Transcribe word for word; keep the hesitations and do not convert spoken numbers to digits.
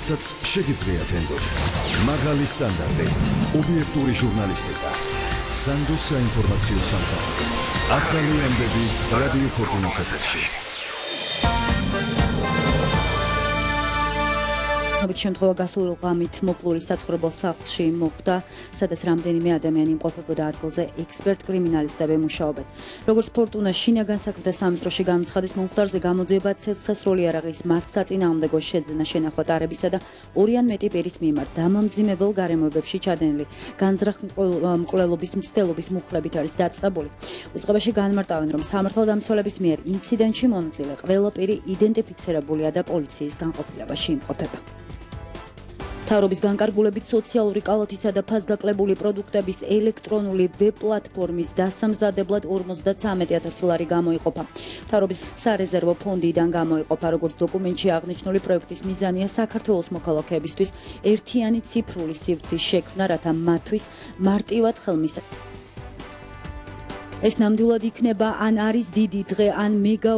რომელსაც შეგიძლიათ ენდოთ. მაღალი სტანდარტი, ობიექტური ჟურნალისტიკა, სანდოს საინფორმაციო სამსახური. ახალი ამბები რადიო ფორტუნის ეთერში. ნობით შემთხვევა გასული ღამით მოპლური საცხოვრებელ სახლში მოხდა, სადაც რამდენიმე ადამიანი იმყოფებოდა ადგილზე ექსპერტ კრიმინალისტები მუშაობენ. როგორც ფორტუნა შინაგან საქმეთა სამინისტროში განუცხადეს, მომხდარზე გამოძიება ცეცხლსასროლი იარაღის მართლსაწინააღმდეგო შეძენა შენახვა ტარებისა და ორი ან მეტი პირის მიმართ დამამძიმებელ გარემოებებში ჩადენილი განზრახ მკვლელობის მცდელობის მუხლებით არის დაწყებული. უწყებაში განმარტავენ, რომ სამართალდამცველების მიერ ინციდენტში მონაწილე ყველა პირი იდენტიფიცირებულია და პოლიციის განყოფილებაში იმყოფება. მთავრობის განკარგულებით სოციალური კალათისა და ფასდაკლებული პროდუქტების ელექტრონული ვებ-პლატფორმის დასამზადებლად ორმოცდათვრამეტი ათასი ლარი გამოიყოფა. მთავრობის სარეზერვო ფონდიდან გამოიყოფა, როგორც დოკუმენტში აღნიშნული პროექტის მიზანია საქართველოს მოქალაქეებისთვის ერთიანი ციფრული სივრცის შექმნა, რათა მათთვის მარტივად ხელმისაწვდომი ეს ნამდვილად იქნება ან არის დიდი დღე, ან მეგა